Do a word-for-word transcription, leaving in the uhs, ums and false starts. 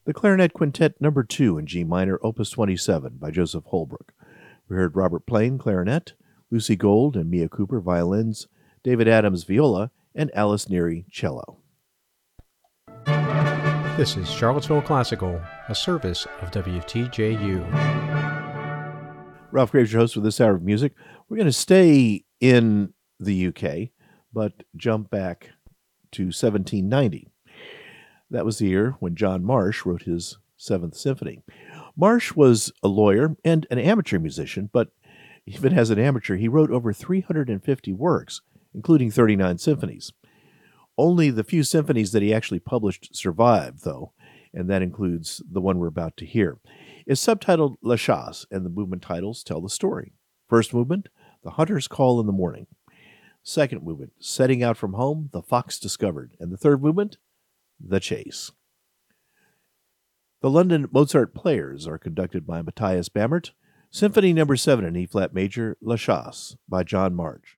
The Clarinet Quintet Number two in G minor, Opus twenty-seven by Joseph Holbrook. We heard Robert Plain, clarinet, Lucy Gold and Mia Cooper, violins, David Adams, viola, and Alice Neary, cello. This is Charlottesville Classical, a service of W T J U. Ralph Graves, your host for this hour of music. We're going to stay in the U K, but jump back to seventeen ninety. That was the year when John Marsh wrote his Seventh Symphony. Marsh was a lawyer and an amateur musician, but even as an amateur, he wrote over three hundred fifty works, including thirty-nine symphonies. Only the few symphonies that he actually published survive, though, and that includes the one we're about to hear. It's subtitled La Chasse, and the movement titles tell the story. First movement, The Hunter's Call in the Morning. Second movement, Setting Out from Home, The Fox Discovered. And the third movement, The Chase. The London Mozart Players are conducted by Matthias Bammert. Symphony number seven in E-flat major, La Chasse, by John Marsh.